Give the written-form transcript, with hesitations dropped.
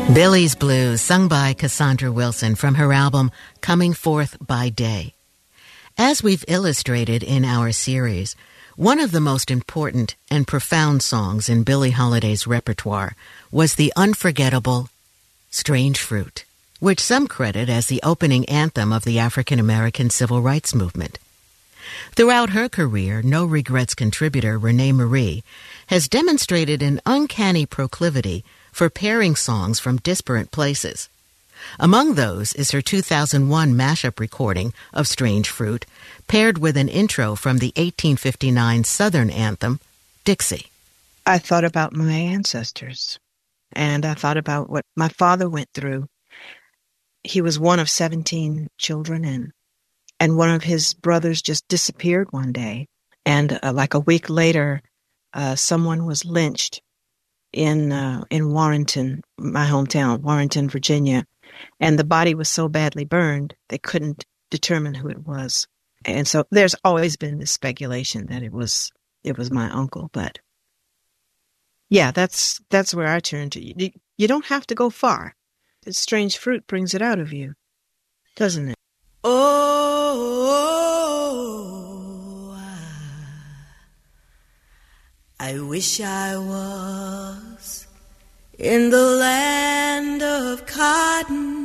Billy's Blues, sung by Cassandra Wilson from her album Coming Forth by Day. As we've illustrated in our series, one of the most important and profound songs in Billie Holiday's repertoire was the unforgettable Strange Fruit, which some credit as the opening anthem of the African American Civil Rights Movement. Throughout her career, No Regrets contributor Renee Marie has demonstrated an uncanny proclivity for pairing songs from disparate places. Among those is her 2001 mashup recording of Strange Fruit, paired with an intro from the 1859 Southern anthem, Dixie. I thought about my ancestors, and I thought about what my father went through. He was one of 17 children, and one of his brothers just disappeared one day. And like a week later, someone was lynched in Warrenton, my hometown, Warrenton, Virginia. And the body was so badly burned, they couldn't determine who it was. And so there's always been this speculation that it was my uncle. But yeah, that's where I turn to. You don't have to go far. Strange Fruit brings it out of you, doesn't it? Oh, I wish I was in the land of cotton,